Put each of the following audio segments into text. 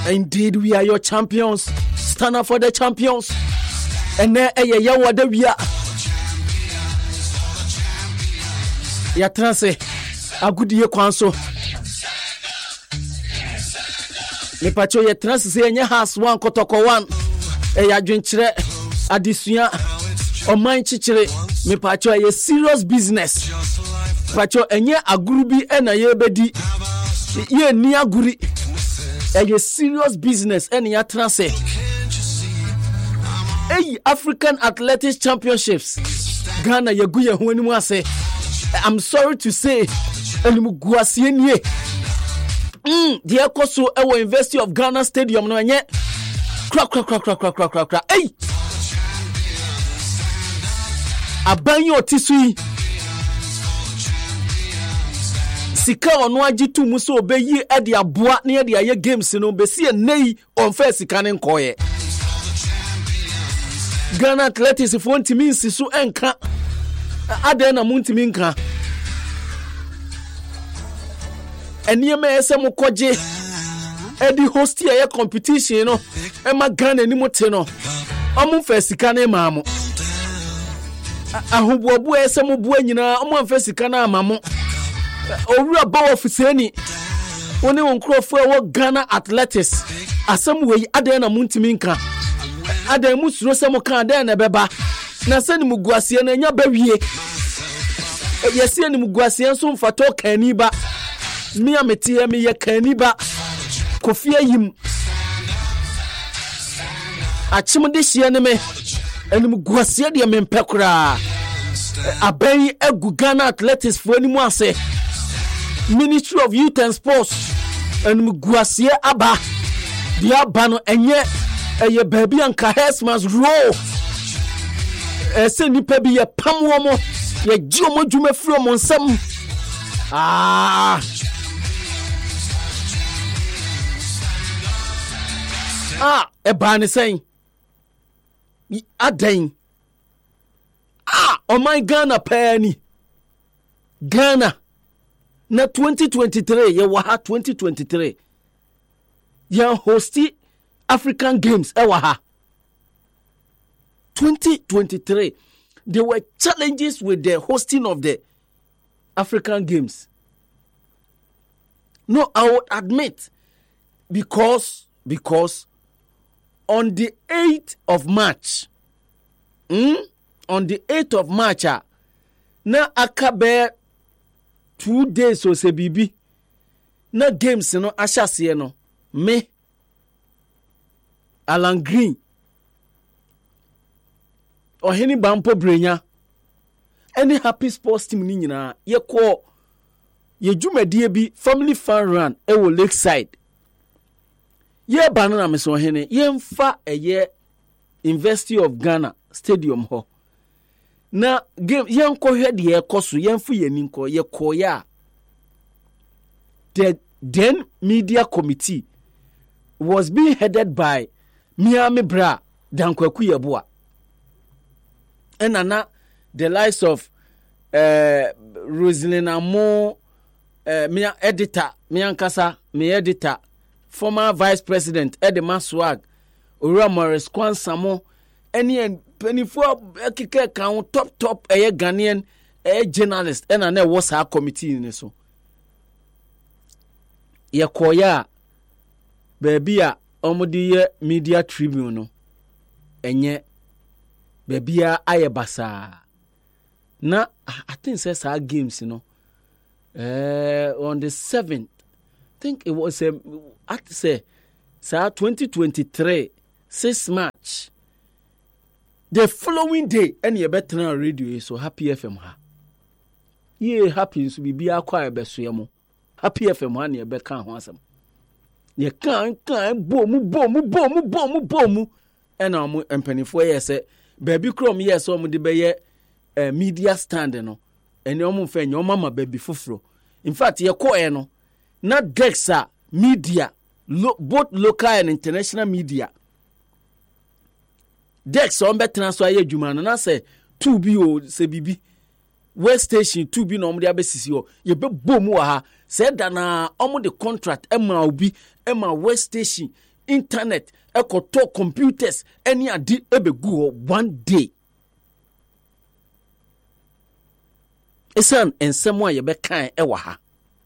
Indeed, we are your champions. Stand up for the champions. And then we are. Ya transe agudie kwanso me pacho ye transe se enye has one kotoko one ya dwenkyere adesua oman chichire me pacho ye serious business pacho enye aguru bi na ye bedi ye ni aguri ye serious business ene ya transe African Athletics Championships Ghana ye guye ho ani mu ase. I'm sorry to say, Elimuguasie nie. The Ekoso Ewo University of Ghana Stadium no anye. Crack. Hey. Abanyo tisui. Sika ono agitu muso obeyi e de aboa na de aye games no be sie nei on first sika ne nkoye. Ghana Athletics for ntimi nsisu enka. Ade na muntimi nka. Eniyeme ese mo koje edi host ye competition no e ma Ghana ni mote no omo fa sika na ma mo ahobobo ese mo bo anyina omo fa sika na ma mo owura ba ofiseni woni won krofo wo Ghana Athletics asem we ade na muntimi nka ade mu suro se mo kan ade na beba na sani muguasie na nya bawie yesi ni muguasie so mfato kaniba mi ametie mi ye kaniba kofia yim achimde hie ne me eni muguasie de me mpekura aban egu Ghana Athletics fo ani mu ase Ministry of Youth and Sports eni muguasie aba dia aba no enye eye baby anka Hesman's row ese nipa bi ye pamwo mo ye gi omo dwuma firi omo nsam ebani saying adan oh my Ghana penny Ghana na 2023 ye waha 2023 ye hosti African Games waha 2023 there were challenges with the hosting of the African Games. No, I would admit because on the 8th of March, on the 8th of March, na akabe 2 days o se bibi na games no ashase no me Alan Green oheni bampo brenya any happy sports team ni nyina ye ko ye dwumadie bi family fun run e wo Lakeside ye banana me so oheni ye mfa eye University of Ghana Stadium ho na game ye nko hwede ye koso ye mfa ye ninko ye koya the then media committee was being headed by Miami Bra Dankwaku Yeboah and the likes of Rosalina Mo, me editor, me ankasa, me editor, former vice president Eddie Maswag, Ura Morris Kwansamo, any penny for kike count top Ghanaian journalist, and I know what's our committee in so. Yakoya, baby, Omodi Media Tribune, and yet. Bebia ayebasa na I think says our games on the 7th I think it was at say 2023 6 March the following day any a better radio so Happy FM ha ye happy so bibia kwa ebesoyamo Happy FM ha na be kan ho asem ye kan bomu ena omo empanifo ye say baby chrome yes so mu de be media stand no ene omo fa nya mama baby foforo in fact ye ko no na Dexa media both local and international media Dexa on be transfer ye dwuma no na say 2B o se bibi West Station 2B no omo de abesisi o ye be bomu wa ha say da na omo de contract ema obi ema West Station internet ekoto computers any adi ebegu one day esan ensemo ye be kan ewa ha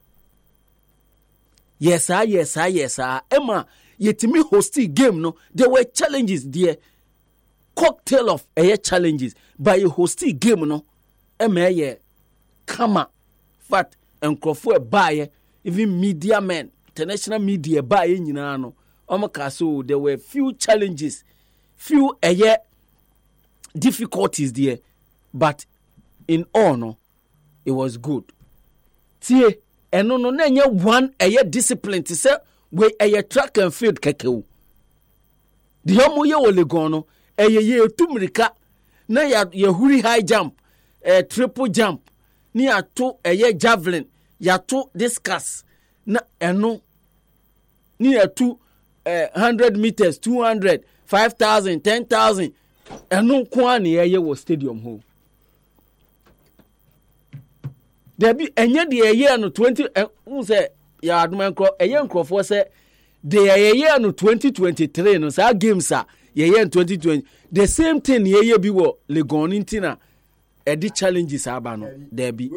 yes Emma yetimi hosting game no there were challenges there cocktail of challenges by hosting game no Emma kama fat enkrofo e baye even media men international media baye nyina no omaka so there were few challenges few difficulties there but in all no it was good tie eno no na nya one discipline to say we track and field kekewu the homo ye Legon no ye tumrika na ya huri high jump triple jump ni ato javelin ya to discus na eno ni atu 100 meters 200 5,000 10,000 eno kwa ni ye wo stadium ho there be enye de no 20 say ya aduma nkro nkrofo say de ye no 2023 no sa games a ye in 2020 the same thing ye bi wo Legon ntina edi challenges aba no there be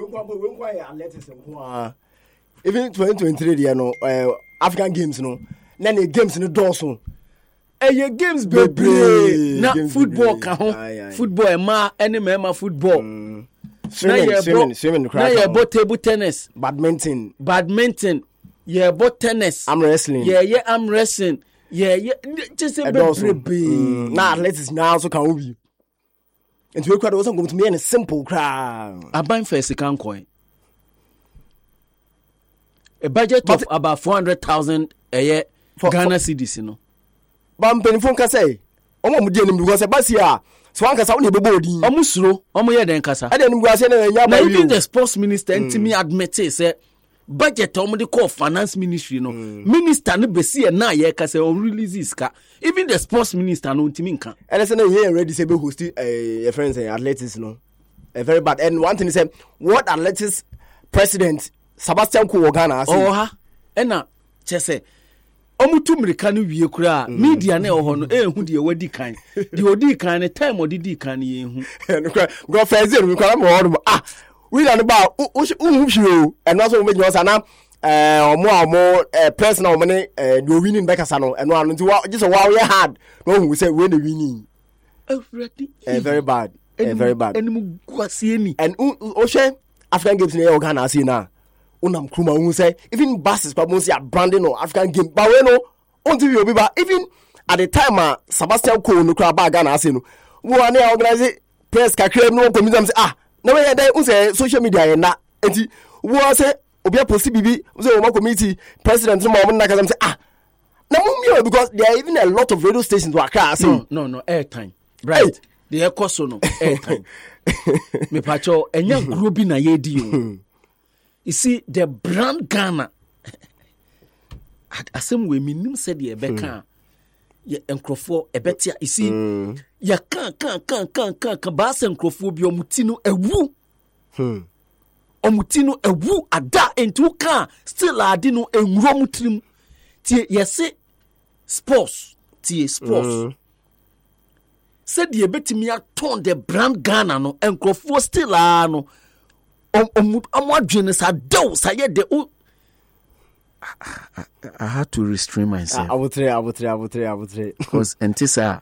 even 2023 there no African games no na the games no doso games bebre na football ka ho football ma any ma football swimming na ye bo table tennis badminton ye bo tennis arm wrestling arm wrestling just bebre na athletics now so can we and we kwado so go to me in simple crowd aban first can coin a budget of about 400,000 a year for Ghana cedis no bam penifon ka say omo mu die nim because basia so one kasa won ebebo odin omusuro omo ye den kasa ade nim guase na nya ba even the sports minister ntimi admit say budget omo de call finance ministry no minister no besi na ye kasa on releases ka even the sports minister no ntimi nka and say na he ready say be host your friends and athletics no very bad and one thing is what athletics president Sebastian Coe Ghana say ha ena chese omutu America no wie kura media na ho no ehu de wadi kan de odi kan ne time odi di kan ne ehu go first year we kwala mo ho we na ba hu hwiro eno so me nyosa na omo personal omo ne do winning be kasa no eno anu nti just wa we hard no hu say we na winning very bad very bad enu kwase ni and o hwe African games na Ghana say na unam kruma who say even buses but most are branding or African game but we no until you be even at the time Sebastian Coe no crab Ghana say no we are na organize press kakra no come say na we dey say social media na enti we say obi post bibi say o committee president no mo na ka say na mo because there are even a lot of radio stations who are say no airtime right the ekoso no airtime me pacho enya group bi na ye di o. You see, the brand Ghana, at some way, minim said the Ebeka, ye encrofo, ebetia, you see, ya can, kabas encrophobia, mutino, a woo. Omutino, a woo, a da, and two car, still I didn't know a romutrim. Tia, yes, sports, tia, sports. Said the Ebetimia torn the brand Ghana, no, encrofo still no. I had to restrain myself. I would try. Because Antissa,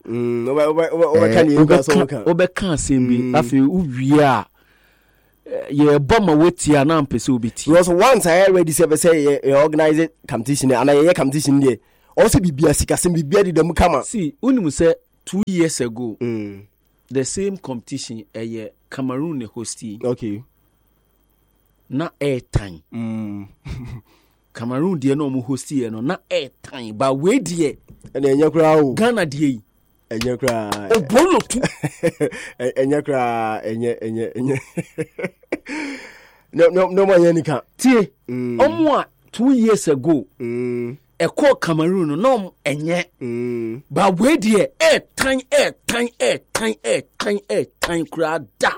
can't see me. I feel we are. Yeah, bomber with your numbers will be. Because once I already say organize competition and I competition there. Also, be a sick as be bearded them come. See, Unimu said 2 years ago, the same competition a year Cameroon hosting. Okay. Na airtime. Cameroon dear no mu hosti no na airtime but we dear and enya kra Ghana dear enya kra obolo tu enya kra enya no more yenika tie omo 2 years ago e call Cameroon no enye but we dear airtime kra da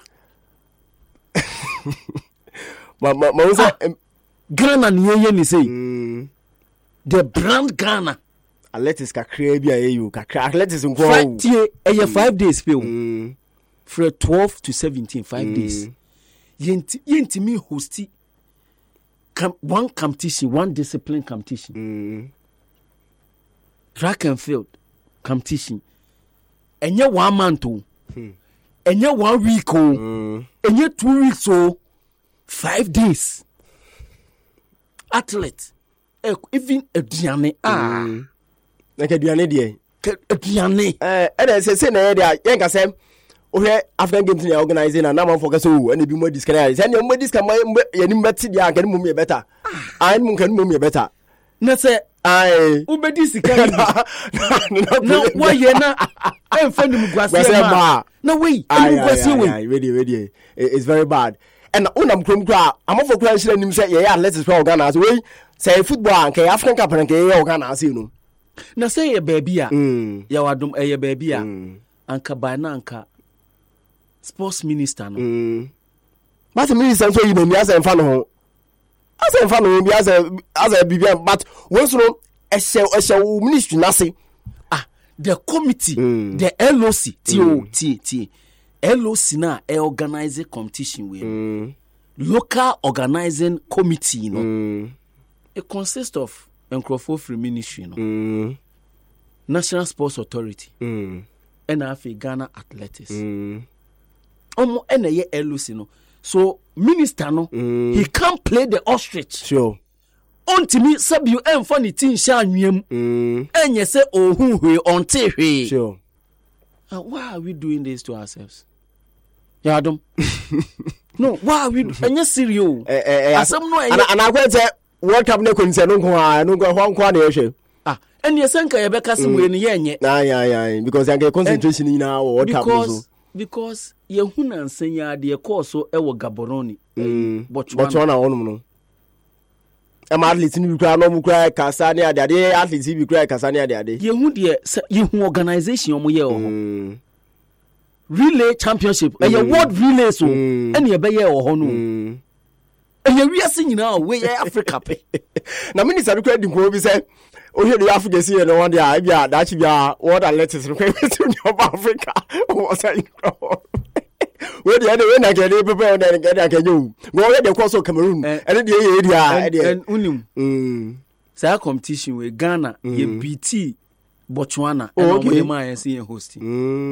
ma Ghana ni say the brand Ghana athletics kakra bi ayeyo kakra athletics nko tie 5 days pe o from 12 to 17 5 days yentimi hosti one competition, one discipline competition. Track and field competition. Enye 1 month o. Enye 1 week o. Enye 2 weeks o. 5 days. Athlete. Even aduane like aduane dey. Aduane. And say na dey yenka say ohwe African Games na organizing na man focus o and be more discard. Say na more discard yanim beti dia kan mum ye better. An mum kan mum ye better. Na say ai ubedi sika na why na emfa nim gwase ma. Na we gwase we. Ready. It's very bad. And unam krom kra amofo kra nhira nim say ye athletics for organize we say football and African Cup and ye organize you know. Na say ye baby a ya wadom ye baby a anka by na anka sports minister no. But the minister so you know me as en fa no ho. As en fa no bi as a bibia but once no e ministry na say the committee the LOC T LOC na organize competition we local organizing committee you know. It consists of Nkrofo Free Ministry no. National Sports Authority and afi Ghana Athletics omo ena ye LOC no. So minister no he can't play the ostrich. Sure. Ontimi sabi emfa ni tin sha anwem enye se ohun hwe onte hwe. Sure. Why are we doing this to ourselves? Yeah, Adam. No, why are we enye serious? Asem no enye and I kwete World Cup ne konse no nko na ehwe. Enye senka ye beka se we ne ye enye. Yeah, because I get concentration in our World Cup so. Because ye huna nsenya de course e wo Gaborone. Botswana onum no. Athletes ni bikra no mu kra kasa ne ade athletes bi kra kasa ne ade. Ye hu de ye hu organization omo ye ho. Relay championship e ye world relay so ene ye be ye ho no. E ye wiase nyina we ye Africa pe. Na minister kra di ko bi say o here the Africa see no one there bia that bia world athletics no kra to Africa. O say we dey we na get dey prepare na get can you go we dey course of Cameroon and dey area and unim say competition we Ghana ye BT Botswana and we ma see hosting.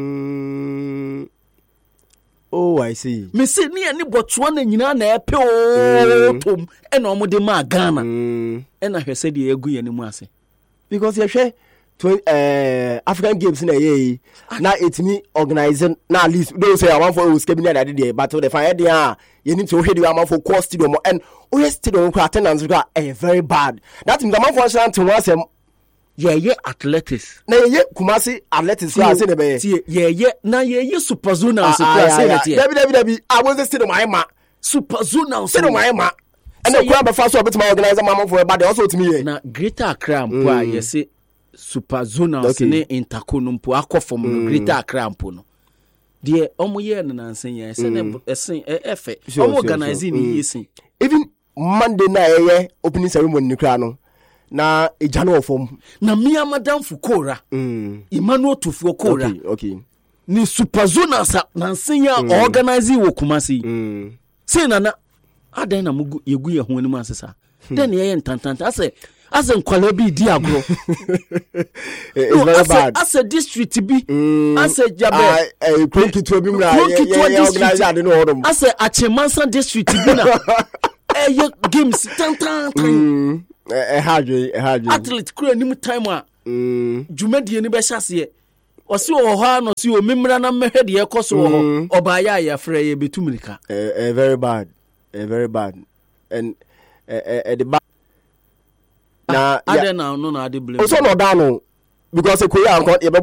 Oh, I see. Me say ni Botswana nyina na epe o tom e na omo de ma Ghana e na hwese de egu ye ni mu ase because you share African Games na ye na etimi organizing na at least those say I want for scheme na there but the fire there you need to head you am for course stadium and stadium attendance very bad that means the man for chance once ye athletics na ye Kumasi athletics so say be ye na ye super zonal so say that Dabi I was stadium I ma super zonal stadium I ma and the crowd be fast so bit my organizer man for but also to me na Greater Accra mpo a ye say super zonal ne interco no mpo akofom no Greater Accra mpo no de omo ye na nansen ye se ne esen efe omo organizing ni yesin even Monday na ye opening ceremony ni kra no na ejano ofom na mia madam Fukora Emmanuel Tufu Okora okay ni super zonal sa nansen ya organizing wo Kumasi say na adan na mugu yegu ye ho ni mu asesa then ye ntantanta as en kwala bi di agro it's very bad as a district bi as a jabe Kronkito bi mra ye organize ade no hodom as a Achemansa district bi na ye games tantan athlete kura ni mu time a jumadi ni be hyase osi wo ho na osi o memra na mehwe de ekoso wo ho obaya ya frɛ ye betumrika very bad and the bad na ade na no na ade blame also no down because e koya